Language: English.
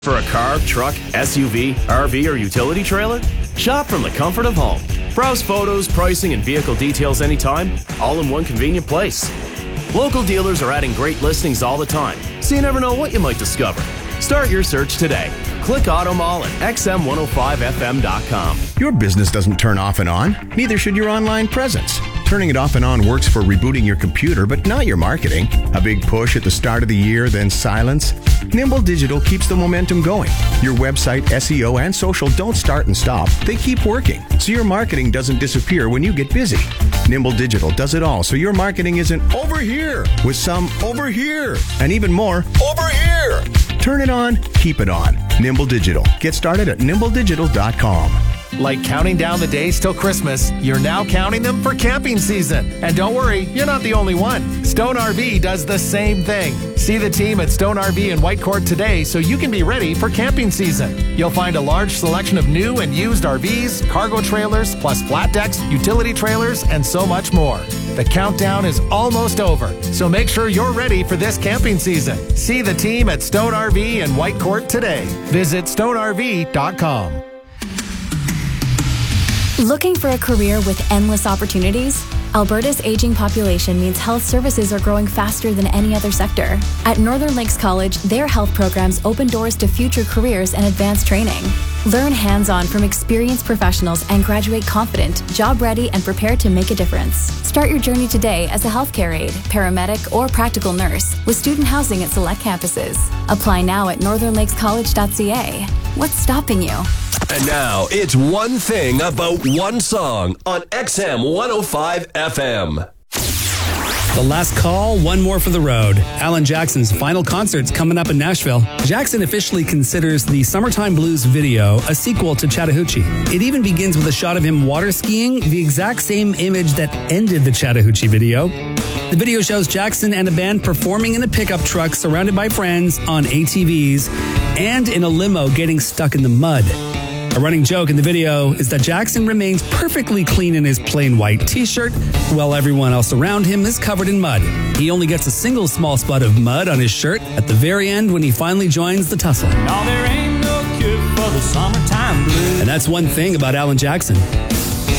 For a car, truck, SUV, RV, or utility trailer? Shop from the comfort of home. Browse photos, pricing, and vehicle details anytime, all in one convenient place. Local dealers are adding great listings all the time, so you never know what you might discover. Start your search today. Click Auto Mall at xm105fm.com. Your business doesn't turn off and on, neither should your online presence. Turning it off and on works for rebooting your computer, but not your marketing. A big push at the start of the year, then silence. Nimble Digital keeps the momentum going. Your website, SEO, and social don't start and stop. They keep working, so your marketing doesn't disappear when you get busy. Nimble Digital does it all, so your marketing isn't over here with some over here and even more over here. Turn it on, keep it on. Nimble Digital. Get started at nimbledigital.com. Like counting down the days till Christmas, you're now counting them for camping season. And don't worry, you're not the only one. Stone RV does the same thing. See the team at Stone RV in Whitecourt today so you can be ready for camping season. You'll find a large selection of new and used RVs, cargo trailers, plus flat decks, utility trailers, and so much more. The countdown is almost over, so make sure you're ready for this camping season. See the team at Stone RV in Whitecourt today. Visit stonerv.com. Looking for a career with endless opportunities? Alberta's aging population means health services are growing faster than any other sector. At Northern Lakes College, their health programs open doors to future careers and advanced training. Learn hands-on from experienced professionals and graduate confident, job-ready, and prepared to make a difference. Start your journey today as a healthcare aide, paramedic, or practical nurse with student housing at select campuses. Apply now at northernlakescollege.ca. What's stopping you? And now, it's One Thing About One Song on XM 105 FM. The last call, one more for the road. Alan Jackson's final concert's coming up in Nashville. Jackson officially considers the Summertime Blues video a sequel to Chattahoochee. It even begins with a shot of him water skiing, the exact same image that ended the Chattahoochee video. The video shows Jackson and a band performing in a pickup truck surrounded by friends on ATVs and in a limo getting stuck in the mud. A running joke in the video is that Jackson remains perfectly clean in his plain white t-shirt, while everyone else around him is covered in mud. He only gets a single small spot of mud on his shirt at the very end when he finally joins the tussle. No, there ain't no cure for the summertime blues. And that's one thing about Alan Jackson.